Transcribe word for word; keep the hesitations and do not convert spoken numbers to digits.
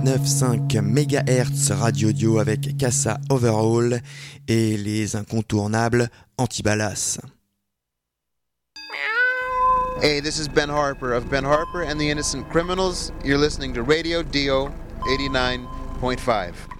quatre-vingt-dix-neuf virgule cinq mégahertz Radio Dio avec Casa Overhaul et les incontournables Antibalas. Hey, this is Ben Harper of Ben Harper and the Innocent Criminals. You're listening to Radio Dio eighty-nine point five.